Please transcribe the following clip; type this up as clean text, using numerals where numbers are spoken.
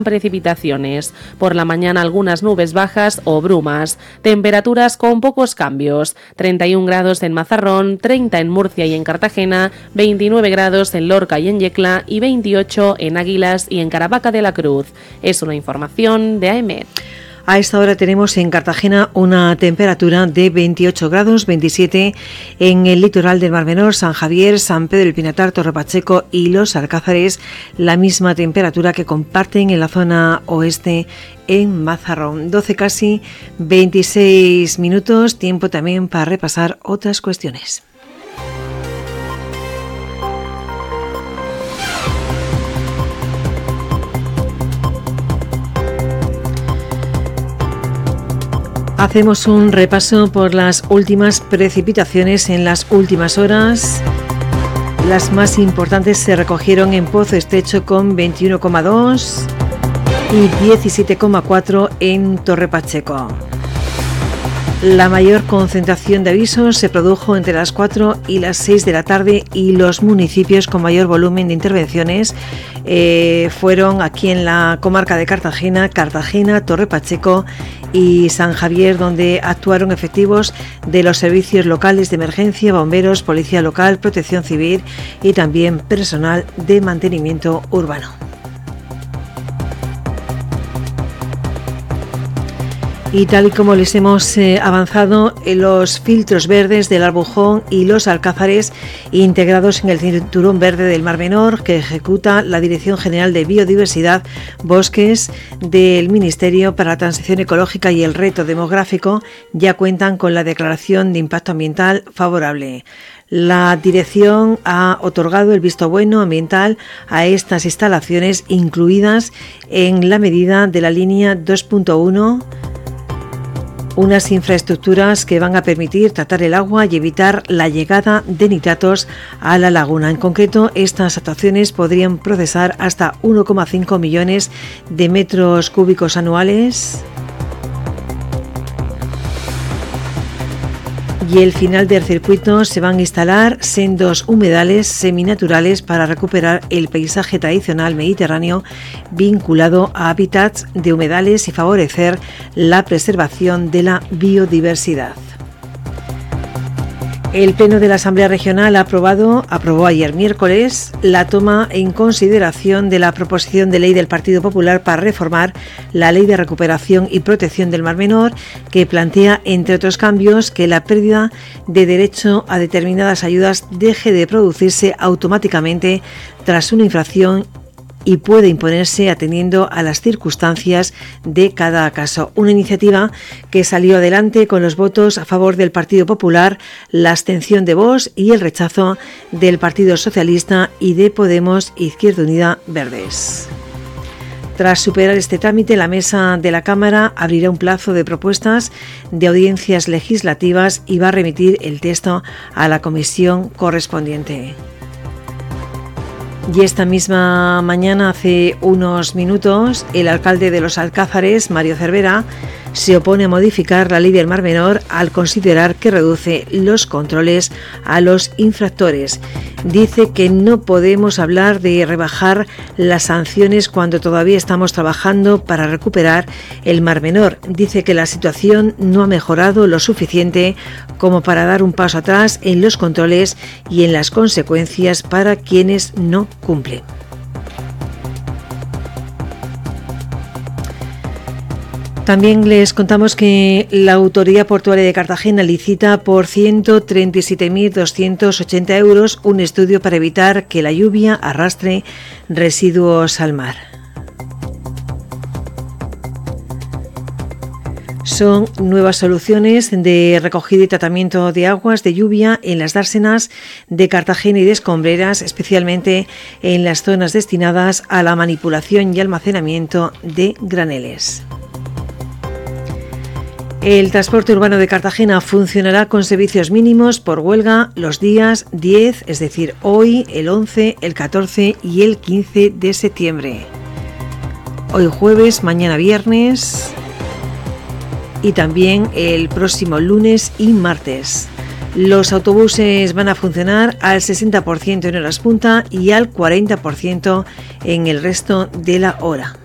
precipitaciones. Por la mañana algunas nubes bajas o brumas. Temperaturas con pocos cambios. 31 grados en Mazarrón, 30 en Murcia y en Cartagena, 29 grados en Lorca y en Yecla y 28 en Águilas y en Caravaca de la Cruz. Es una información de AEMET. A esta hora tenemos en Cartagena una temperatura de 28 grados, 27 en el litoral del Mar Menor, San Javier, San Pedro del Pinatar, Torre Pacheco y Los Alcázares, la misma temperatura que comparten en la zona oeste en Mazarrón. 12 casi 26 minutos, tiempo también para repasar otras cuestiones. Hacemos un repaso por las últimas precipitaciones en las últimas horas. Las más importantes se recogieron en Pozo Estrecho con 21,2 y 17,4 en Torre Pacheco. La mayor concentración de avisos se produjo entre las 4 y las 6 de la tarde y los municipios con mayor volumen de intervenciones fueron aquí en la comarca de Cartagena, Torre Pacheco y San Javier, donde actuaron efectivos de los servicios locales de emergencia, bomberos, policía local, protección civil y también personal de mantenimiento urbano. Y tal y como les hemos avanzado, los filtros verdes del Albujón y los Alcázares, integrados en el Cinturón Verde del Mar Menor, que ejecuta la Dirección General de Biodiversidad, Bosques del Ministerio para la Transición Ecológica y el Reto Demográfico, ya cuentan con la declaración de impacto ambiental favorable. La dirección ha otorgado el visto bueno ambiental a estas instalaciones, incluidas en la medida de la línea 2.1, unas infraestructuras que van a permitir tratar el agua y evitar la llegada de nitratos a la laguna. En concreto, estas actuaciones podrían procesar hasta 1,5 millones de metros cúbicos anuales. Y el final del circuito se van a instalar sendos humedales seminaturales para recuperar el paisaje tradicional mediterráneo vinculado a hábitats de humedales y favorecer la preservación de la biodiversidad. El Pleno de la Asamblea Regional aprobó ayer miércoles la toma en consideración de la proposición de ley del Partido Popular para reformar la Ley de Recuperación y Protección del Mar Menor, que plantea, entre otros cambios, que la pérdida de derecho a determinadas ayudas deje de producirse automáticamente tras una infracción y puede imponerse atendiendo a las circunstancias de cada caso. Una iniciativa que salió adelante con los votos a favor del Partido Popular, la abstención de Vox y el rechazo del Partido Socialista y de Podemos, Izquierda Unida, Verdes. Tras superar este trámite, la mesa de la Cámara abrirá un plazo de propuestas de audiencias legislativas y va a remitir el texto a la comisión correspondiente. Y esta misma mañana, hace unos minutos, el alcalde de Los Alcázares, Mario Cervera, se opone a modificar la ley del Mar Menor al considerar que reduce los controles a los infractores. Dice que no podemos hablar de rebajar las sanciones cuando todavía estamos trabajando para recuperar el Mar Menor. Dice que la situación no ha mejorado lo suficiente como para dar un paso atrás en los controles y en las consecuencias para quienes no cumplen. También les contamos que la Autoridad Portuaria de Cartagena licita por 137.280 euros un estudio para evitar que la lluvia arrastre residuos al mar. Son nuevas soluciones de recogida y tratamiento de aguas de lluvia en las dársenas de Cartagena y de Escombreras, especialmente en las zonas destinadas a la manipulación y almacenamiento de graneles. El transporte urbano de Cartagena funcionará con servicios mínimos por huelga los días 10, es decir, hoy, el 11, el 14 y el 15 de septiembre. Hoy jueves, mañana viernes y también el próximo lunes y martes. Los autobuses van a funcionar al 60% en horas punta y al 40% en el resto de la hora.